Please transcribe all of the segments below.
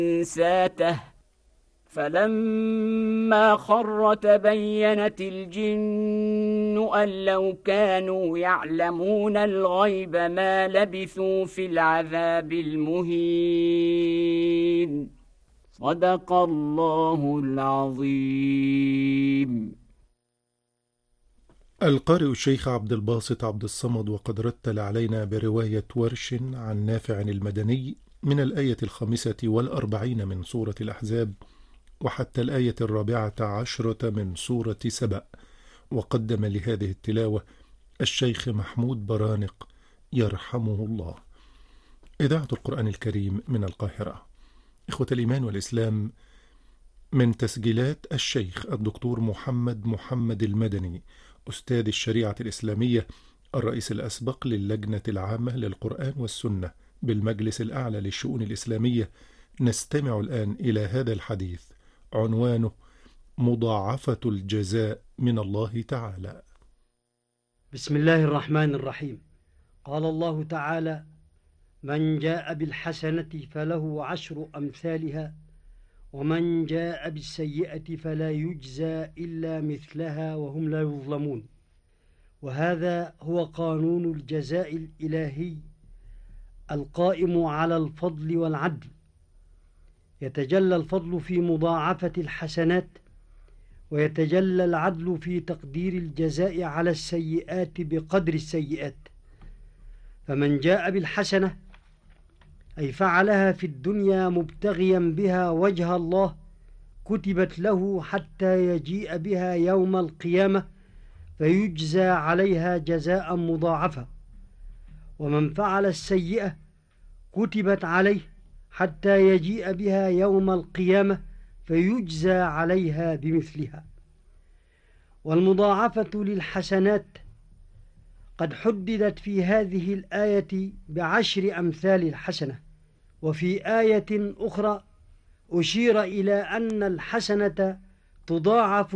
ساته فلما خر تبينت الجن أن لو كانوا يعلمون الغيب ما لبثوا في العذاب المهين. صدق الله العظيم. القارئ الشيخ عبد الباسط عبد الصمد، وقد رتل علينا برواية ورش عن نافع المدني من الآية 45 من سورة الأحزاب وحتى الآية 14 من سورة سبأ. وقدم لهذه التلاوة الشيخ محمود برانق يرحمه الله. إذاعة القرآن الكريم من القاهرة. إخوة الإيمان والإسلام، من تسجيلات الشيخ الدكتور محمد المدني، أستاذ الشريعة الإسلامية، الرئيس الأسبق للجنة العامة للقرآن والسنة بالمجلس الأعلى للشؤون الإسلامية، نستمع الآن إلى هذا الحديث عنوانه مضاعفة الجزاء من الله تعالى. بسم الله الرحمن الرحيم. قال الله تعالى: من جاء بالحسنة فله 10 أمثالها ومن جاء بالسيئة فلا يجزى إلا مثلها وهم لا يظلمون. وهذا هو قانون الجزاء الإلهي القائم على الفضل والعدل. يتجلى الفضل في مضاعفة الحسنات، ويتجلى العدل في تقدير الجزاء على السيئات بقدر السيئات. فمن جاء بالحسنة أي فعلها في الدنيا مبتغيا بها وجه الله كتبت له حتى يجيء بها يوم القيامة فيجزى عليها جزاء مضاعفا. ومن فعل السيئة كتبت عليه حتى يجيء بها يوم القيامة فيجزى عليها بمثلها. والمضاعفة للحسنات قد حددت في هذه الآية ب10 أمثال الحسنة، وفي آية أخرى أشير إلى أن الحسنة تضاعف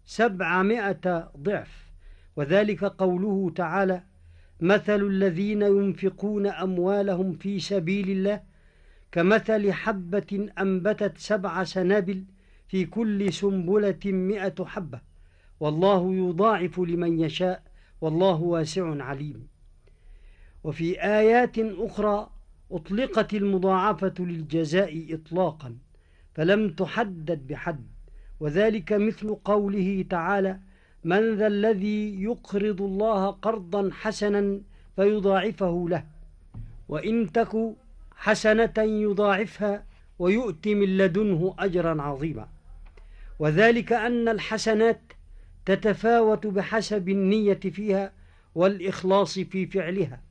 700 ضعف، وذلك قوله تعالى: مثل الذين ينفقون أموالهم في سبيل الله كمثل حبة أنبتت 7 سنابل في كل سنبلة 100 حبة والله يضاعف لمن يشاء والله واسع عليم. وفي آيات أخرى أطلقت المضاعفة للجزاء إطلاقا فلم تحدد بحد، وذلك مثل قوله تعالى: من ذا الذي يقرض الله قرضا حسنا فيضاعفه له وإن تك حسنة يضاعفها ويؤتي من لدنه أجرا عظيما. وذلك أن الحسنات تتفاوت بحسب النية فيها والإخلاص في فعلها،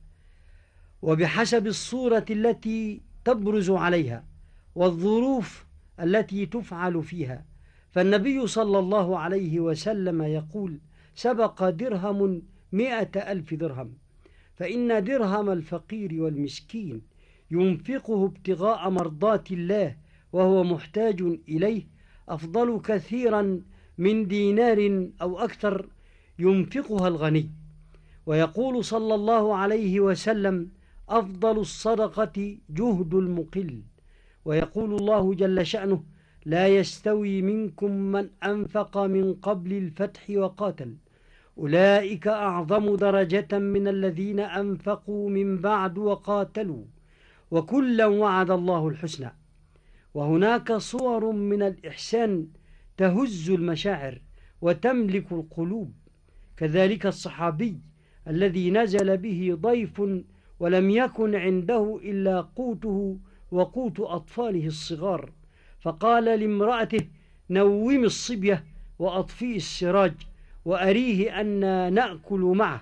وبحسب الصورة التي تبرز عليها والظروف التي تفعل فيها. فالنبي صلى الله عليه وسلم يقول: سبق درهم 100,000 درهم، فإن درهم الفقير والمسكين ينفقه ابتغاء مرضات الله وهو محتاج إليه أفضل كثيرا من دينار أو أكثر ينفقها الغني. ويقول صلى الله عليه وسلم: أفضل الصدقة جهد المقل. ويقول الله جل شأنه: لا يستوي منكم من أنفق من قبل الفتح وقاتل أولئك أعظم درجة من الذين أنفقوا من بعد وقاتلوا وكلا وعد الله الحسنى. وهناك صور من الإحسان تهز المشاعر وتملك القلوب، كذلك الصحابي الذي نزل به ضيف ولم يكن عنده إلا قوته وقوت أطفاله الصغار، فقال لامرأته: نومي الصبية وأطفئي السراج وأريه أن نأكل معه.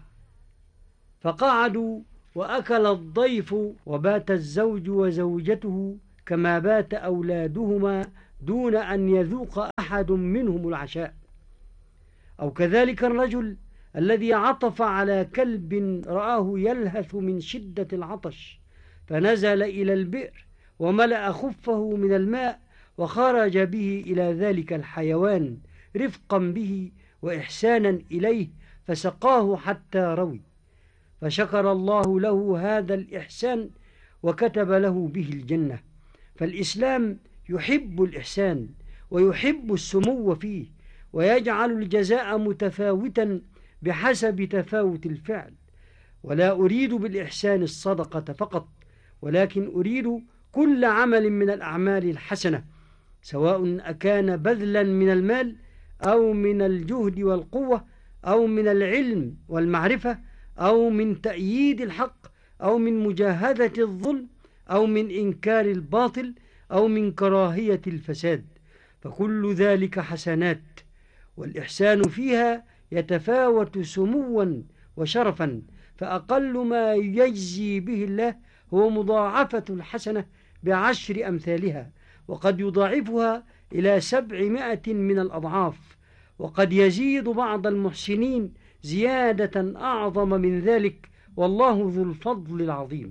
فقعدوا وأكل الضيف وبات الزوج وزوجته كما بات أولادهما دون أن يذوق أحد منهم العشاء. أو كذلك الرجل الذي عطف على كلب رآه يلهث من شدة العطش فنزل إلى البئر وملأ خفه من الماء وخرج به إلى ذلك الحيوان رفقا به وإحسانا إليه فسقاه حتى روي، فشكر الله له هذا الإحسان وكتب له به الجنة. فالإسلام يحب الإحسان ويحب السمو فيه، ويجعل الجزاء متفاوتا بحسب تفاوت الفعل. ولا أريد بالإحسان الصدقة فقط، ولكن أريد كل عمل من الأعمال الحسنة، سواء أكان بذلا من المال أو من الجهد والقوة أو من العلم والمعرفة أو من تأييد الحق أو من مجاهدة الظلم أو من إنكار الباطل أو من كراهية الفساد، فكل ذلك حسنات، والإحسان فيها يتفاوت سموا وشرفا، فأقل ما يجزي به الله هو مضاعفة الحسنة ب10 أمثالها، وقد يضاعفها إلى 700 من الأضعاف، وقد يزيد بعض المحسنين زيادة أعظم من ذلك، والله ذو الفضل العظيم.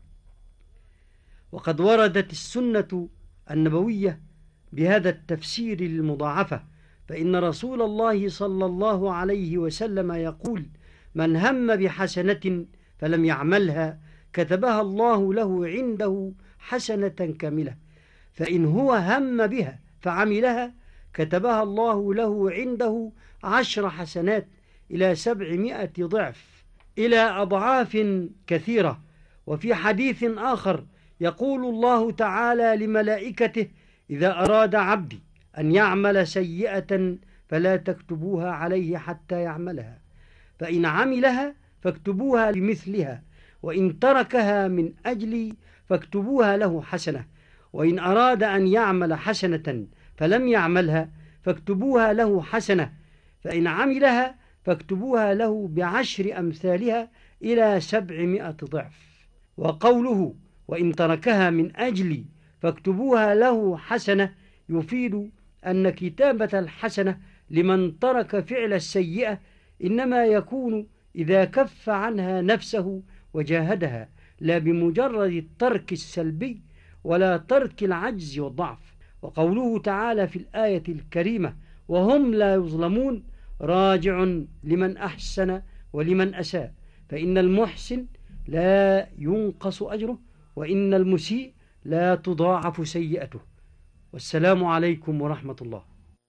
وقد وردت السنة النبوية بهذا التفسير للمضاعفة، فإن رسول الله صلى الله عليه وسلم يقول: من هم بحسنة فلم يعملها كتبها الله له عنده حسنة كاملة، فإن هو هم بها فعملها كتبها الله له عنده 10 حسنات إلى 700 ضعف، إلى أضعاف كثيرة. وفي حديث آخر يقول الله تعالى لملائكته: إذا أراد عبدي أن يعمل سيئة فلا تكتبوها عليه حتى يعملها، فإن عملها فاكتبوها لمثلها، وإن تركها من أجلي فاكتبوها له حسنة، وإن أراد أن يعمل حسنة فلم يعملها فاكتبوها له حسنة، فإن عملها فاكتبوها له ب10 أمثالها إلى 700 ضعف. وقوله وإن تركها من أجلي فاكتبوها له حسنة يفيد أن كتابة الحسنة لمن ترك فعل السيئة إنما يكون إذا كف عنها نفسه وجاهدها، لا بمجرد الترك السلبي ولا ترك العجز والضعف. وقوله تعالى في الآية الكريمة: وهم لا يظلمون، راجع لمن أحسن ولمن أساء، فإن المحسن لا ينقص أجره، وإن المسيء لا تضاعف سيئته. والسلام عليكم ورحمة الله.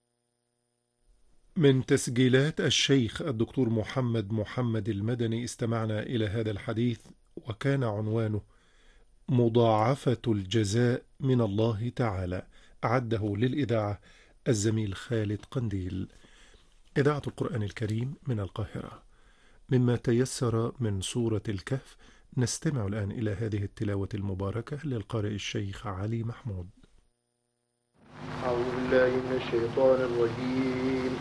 من تسجيلات الشيخ الدكتور محمد المدني استمعنا إلى هذا الحديث، وكان عنوانه مضاعفة الجزاء من الله تعالى، أعده للإذاعة الزميل خالد قنديل. إذاعة القرآن الكريم من القاهرة. مما تيسر من سورة الكهف نستمع الآن إلى هذه التلاوة المباركة للقارئ الشيخ علي محمود. أعوذ بالله من الشيطان الرجيم.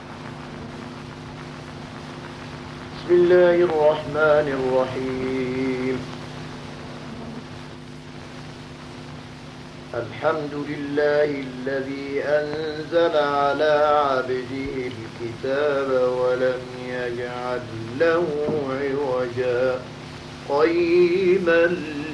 بسم الله الرحمن الرحيم. الحمد لله الذي أنزل على عبده الكتاب ولم يجعل له عوجا قيما